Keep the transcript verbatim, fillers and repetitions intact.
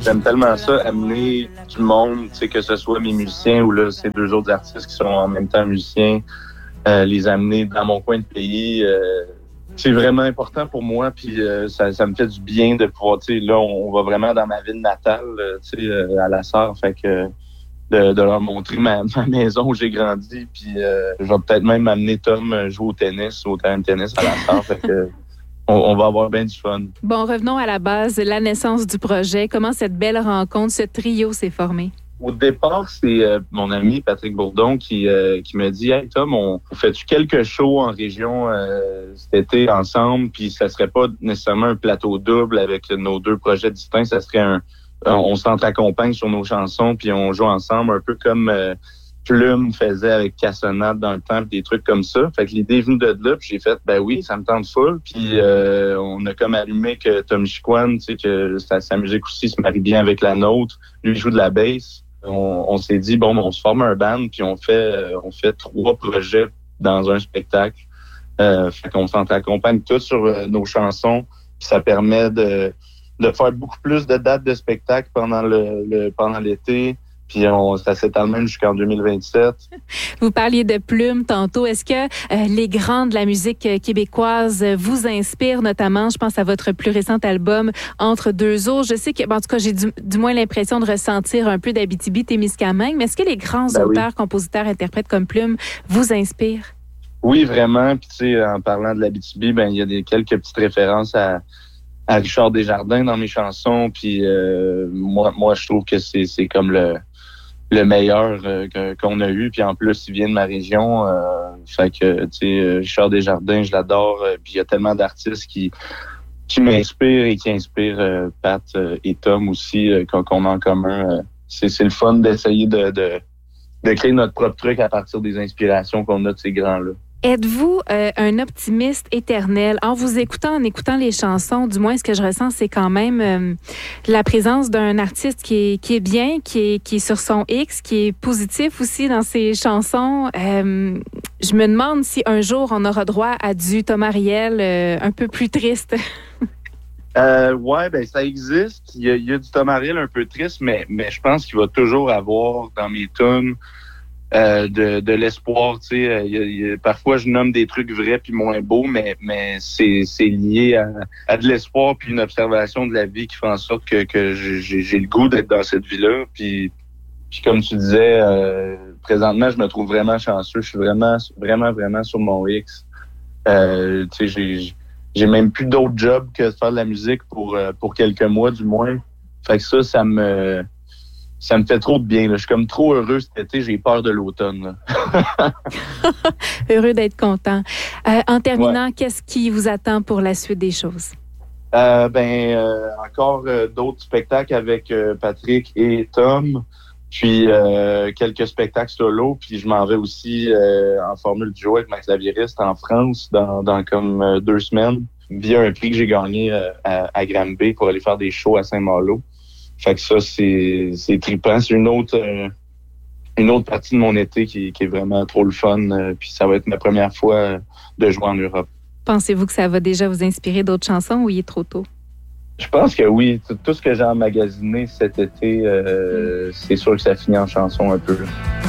J'aime tellement ça, amener du monde, tu sais, que ce soit mes musiciens ou là, ces deux autres artistes qui sont en même temps musiciens, euh, les amener dans mon coin de pays. Euh, c'est vraiment important pour moi, puis euh, ça, ça me fait du bien de pouvoir, tu sais, là, on, on va vraiment dans ma ville natale, euh, tu sais, euh, à la Sarre, fait que de, de leur montrer ma, ma maison où j'ai grandi, puis euh, je vais peut-être même amener Tom jouer au tennis, au terrain de tennis à la Sarre, fait que On, on va avoir bien du fun. Bon, revenons à la base, la naissance du projet. Comment cette belle rencontre, ce trio s'est formé? Au départ, c'est euh, mon ami Patrick Bourdon qui, euh, qui me dit « Hey Tom, on, on fait-tu quelques shows en région euh, cet été ensemble? Puis ça serait pas nécessairement un plateau double avec nos deux projets distincts. Ça serait un... On s'entre-accompagne sur nos chansons puis on joue ensemble un peu comme... Euh, Plume faisait avec Cassonade dans le temps, des trucs comme ça. Fait que l'idée est venue de là, puis j'ai fait, ben oui, ça me tente full. Puis euh, on a comme allumé que Tom Chiquan, tu sais, que sa, sa musique aussi se marie bien avec la nôtre. Lui, il joue de la bass. On, on s'est dit, bon, on se forme un band, puis on fait on fait trois projets dans un spectacle. Euh, fait qu'on s'accompagne tous sur euh, nos chansons, puis ça permet de, de faire beaucoup plus de dates de spectacle pendant le, le pendant l'été. Puis on, ça s'étale même jusqu'en deux mille vingt-sept. Vous parliez de Plume tantôt. Est-ce que euh, les grands de la musique québécoise vous inspirent, notamment, je pense à votre plus récent album, Entre deux eaux. Je sais que, ben, en tout cas, j'ai du, du moins l'impression de ressentir un peu d'Abitibi-Témiscamingue, mais est-ce que les grands ben auteurs, oui. compositeurs, interprètes comme Plume vous inspirent? Oui, vraiment. Puis tu sais, en parlant de l'Abitibi, ben il y a des quelques petites références à à Richard Desjardins dans mes chansons. Puis euh, moi, moi, je trouve que c'est c'est comme le le meilleur euh, que, qu'on a eu. Puis en plus, il vient de ma région. Euh, fait que, tu sais, Richard Desjardins, je l'adore. Euh, puis il y a tellement d'artistes qui qui m'inspirent et qui inspirent euh, Pat euh, et Tom aussi, euh, qu'on, qu'on a en commun. Euh, c'est, c'est le fun d'essayer de, de, de créer notre propre truc à partir des inspirations qu'on a de ces grands-là. Êtes-vous euh, un optimiste éternel? En vous écoutant, en écoutant les chansons, du moins, ce que je ressens, c'est quand même euh, la présence d'un artiste qui est, qui est bien, qui est, qui est sur son X, qui est positif aussi dans ses chansons. Euh, je me demande si un jour, on aura droit à du Tom Ariel euh, un peu plus triste. euh, ouais, ben ça existe. Il y a, il y a du Tom Ariel un peu triste, mais, mais je pense qu'il va toujours avoir dans mes tunes Euh, de, de l'espoir, tu sais, y a, y a, parfois je nomme des trucs vrais puis moins beaux, mais mais c'est c'est lié à, à de l'espoir puis une observation de la vie qui fait en sorte que que j'ai, j'ai le goût d'être dans cette vie-là. Puis puis comme tu disais, euh, présentement je me trouve vraiment chanceux, je suis vraiment vraiment vraiment sur mon X. Euh, tu sais, j'ai j'ai même plus d'autres jobs que de faire de la musique pour pour quelques mois du moins. Fait que ça, ça me Ça me fait trop de bien. Là. Je suis comme trop heureux cet été. J'ai peur de l'automne. Heureux d'être content. Euh, en terminant, ouais. Qu'est-ce qui vous attend pour la suite des choses? Euh, ben, euh, encore euh, d'autres spectacles avec euh, Patrick et Tom. Puis euh, quelques spectacles solo. Puis je m'en vais aussi euh, en formule du jour avec ma claviériste en France dans, dans comme euh, deux semaines via un prix que j'ai gagné euh, à, à Granby pour aller faire des shows à Saint-Malo. Fait que ça, c'est, c'est trippant. C'est une autre, euh, une autre partie de mon été qui, qui est vraiment trop le fun. Euh, puis ça va être ma première fois euh, de jouer en Europe. Pensez-vous que ça va déjà vous inspirer d'autres chansons ou il est trop tôt? Je pense que oui. Tout, tout ce que j'ai emmagasiné cet été, euh, mm. c'est sûr que ça finit en chanson un peu.